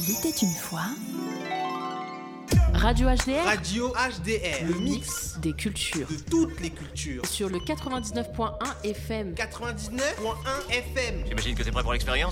Il était une fois... Radio HDR. Radio HDR. Le mix des cultures. De toutes les cultures. Sur le 99.1 FM. 99.1 FM. J'imagine que t'es prêt pour l'expérience ?